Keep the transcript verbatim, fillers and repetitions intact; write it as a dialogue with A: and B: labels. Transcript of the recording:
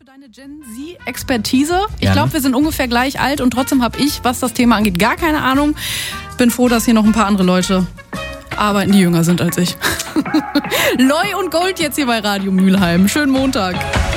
A: für deine Gen Z-Expertise. Ich
B: Gerne.
A: glaube, wir sind ungefähr gleich alt und trotzdem habe ich, was das Thema angeht, gar keine Ahnung. Bin froh, dass hier noch ein paar andere Leute arbeiten, die jünger sind als ich. Loi und Gold jetzt hier bei Radio Mülheim. Schönen Montag.